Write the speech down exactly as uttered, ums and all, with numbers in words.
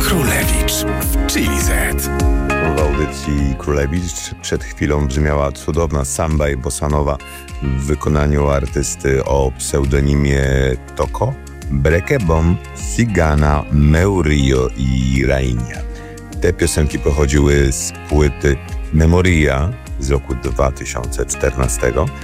Królewicz w Chili Z. W audycji Królewicz przed chwilą brzmiała cudowna samba i bossa nova w wykonaniu artysty o pseudonimie Toko, Brekebom, Cigana, Meurio i Rainia. Te piosenki pochodziły z płyty Memoria z roku dwa tysiące czternastego.